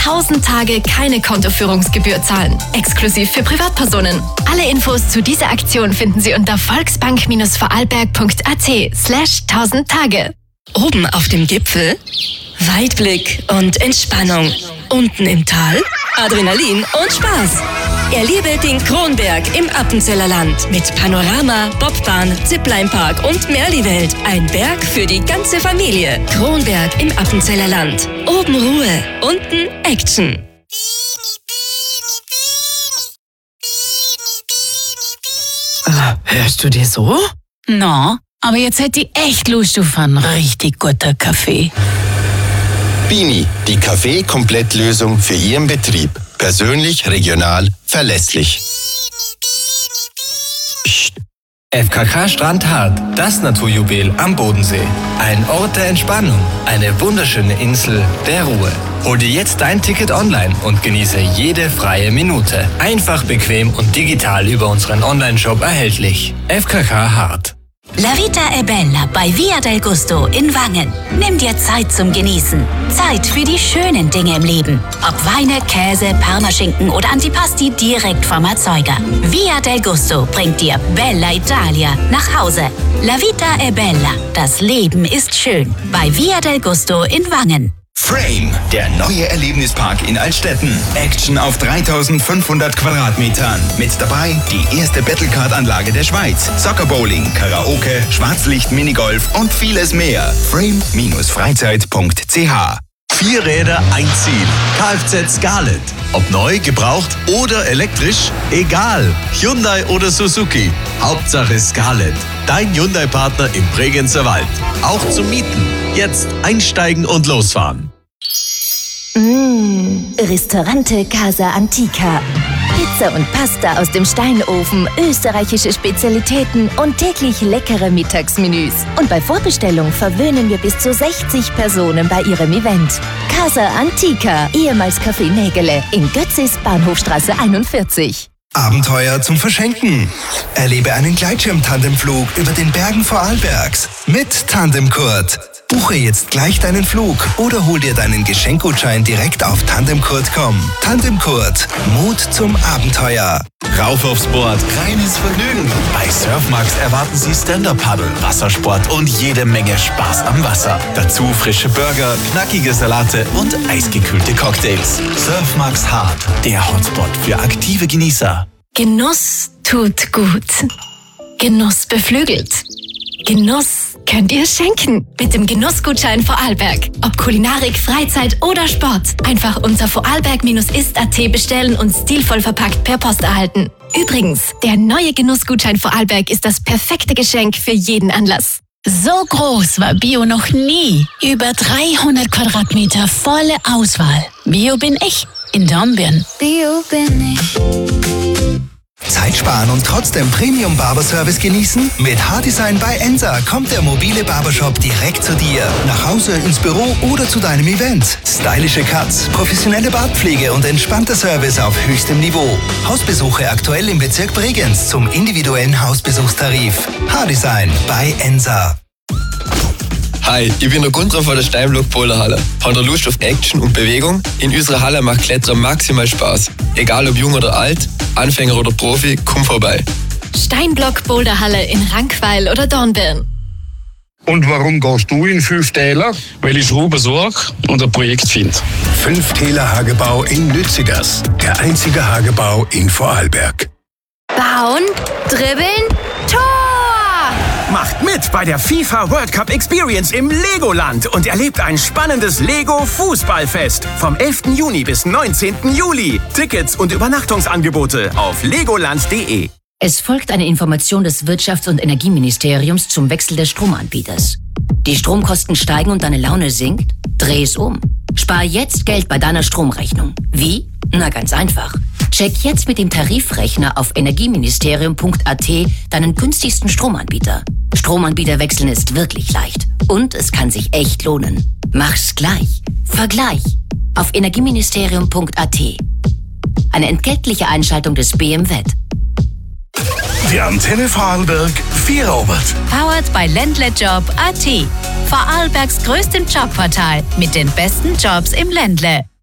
1000 Tage keine Kontoführungsgebühr zahlen. Exklusiv für Privatpersonen. Alle Infos zu dieser Aktion finden Sie unter volksbank-vorarlberg.at/1000 Tage. Oben auf dem Gipfel Weitblick und Entspannung. Unten im Tal Adrenalin und Spaß. Erlebe den Kronberg im Appenzeller Land mit Panorama, Bobbahn, Ziplinepark und Merli-Welt. Ein Berg für die ganze Familie. Kronberg im Appenzeller Land. Oben Ruhe, unten Action. Hörst du dir so? Na, aber jetzt hätte ich echt Lust auf einen richtig guten Kaffee. Bini, die Kaffee-Komplettlösung für Ihren Betrieb. Persönlich, regional, verlässlich. Psst. FKK Strand Hart, das Naturjuwel am Bodensee. Ein Ort der Entspannung, eine wunderschöne Insel der Ruhe. Hol dir jetzt dein Ticket online und genieße jede freie Minute. Einfach, bequem und digital über unseren Online-Shop erhältlich. FKK Hart. La Vita è Bella bei Via del Gusto in Wangen. Nimm dir Zeit zum Genießen. Zeit für die schönen Dinge im Leben. Ob Weine, Käse, Parmaschinken oder Antipasti direkt vom Erzeuger. Via del Gusto bringt dir Bella Italia nach Hause. La Vita è Bella. Das Leben ist schön. Bei Via del Gusto in Wangen. Frame, der neue Erlebnispark in Altstetten. Action auf 3500 Quadratmetern. Mit dabei die erste Battlecard-Anlage der Schweiz. Soccer-Bowling, Karaoke, Schwarzlicht, Minigolf und vieles mehr. Frame-freizeit.ch 4 Räder, ein Ziel. Kfz Scarlett. Ob neu, gebraucht oder elektrisch, egal. Hyundai oder Suzuki. Hauptsache Scarlett. Dein Hyundai-Partner im Bregenzer Wald. Auch zum Mieten. Jetzt einsteigen und losfahren. Ristorante Casa Antica. Pizza und Pasta aus dem Steinofen, österreichische Spezialitäten und täglich leckere Mittagsmenüs. Und bei Vorbestellung verwöhnen wir bis zu 60 Personen bei Ihrem Event. Casa Antica, ehemals Café Nägele in Götzis, Bahnhofstraße 41. Abenteuer zum Verschenken. Erlebe einen Gleitschirm-Tandemflug über den Bergen Vorarlbergs mit Tandemkurt. Buche jetzt gleich deinen Flug oder hol dir deinen Geschenkgutschein direkt auf tandemkurt.com. Tandemkurt. Mut zum Abenteuer. Rauf aufs Board, reines Vergnügen. Bei Surfmax erwarten Sie Stand-Up-Paddle, Wassersport und jede Menge Spaß am Wasser. Dazu frische Burger, knackige Salate und eisgekühlte Cocktails. Surfmax Hart, der Hotspot für aktive Genießer. Genuss tut gut. Genuss beflügelt. Genuss könnt ihr schenken mit dem Genussgutschein Vorarlberg. Ob Kulinarik, Freizeit oder Sport. Einfach unter vorarlberg-ist.at bestellen und stilvoll verpackt per Post erhalten. Übrigens, der neue Genussgutschein Vorarlberg ist das perfekte Geschenk für jeden Anlass. So groß war Bio noch nie. Über 300 Quadratmeter volle Auswahl. Bio bin ich in Dornbirn. Bio bin ich. Zeit sparen und trotzdem Premium-Barberservice genießen? Mit Haardesign bei Ensa kommt der mobile Barbershop direkt zu dir. Nach Hause, ins Büro oder zu deinem Event. Stylische Cuts, professionelle Bartpflege und entspannter Service auf höchstem Niveau. Hausbesuche aktuell im Bezirk Bregenz zum individuellen Hausbesuchstarif. Haardesign bei Ensa. Hi, ich bin der Gunther von der Steinblock Boulderhalle. Habt ihr Lust auf Action und Bewegung? In unserer Halle macht Klettern maximal Spaß. Egal ob jung oder alt, Anfänger oder Profi, komm vorbei. Steinblock Boulderhalle in Rankweil oder Dornbirn. Und warum gehst du in 5 Täler? Weil ich Ruhe besorge und ein Projekt finde. 5 Täler Hagebau in Lützigers. Der einzige Hagebau in Vorarlberg. Bauen, dribbeln, Tor! Macht mit bei der FIFA World Cup Experience im Legoland und erlebt ein spannendes Lego-Fußballfest vom 11. Juni bis 19. Juli. Tickets und Übernachtungsangebote auf legoland.de. Es folgt eine Information des Wirtschafts- und Energieministeriums zum Wechsel des Stromanbieters. Die Stromkosten steigen und deine Laune sinkt? Dreh es um. Spar jetzt Geld bei deiner Stromrechnung. Wie? Na, ganz einfach. Check jetzt mit dem Tarifrechner auf energieministerium.at deinen günstigsten Stromanbieter. Stromanbieter wechseln ist wirklich leicht. Und es kann sich echt lohnen. Mach's gleich. Vergleich. Auf energieministerium.at. Eine entgeltliche Einschaltung des BMWet. Die Antenne Vorarlberg 4 Robert. Powered by Ländlejob.at. Vorarlbergs größtem Jobportal mit den besten Jobs im Ländle.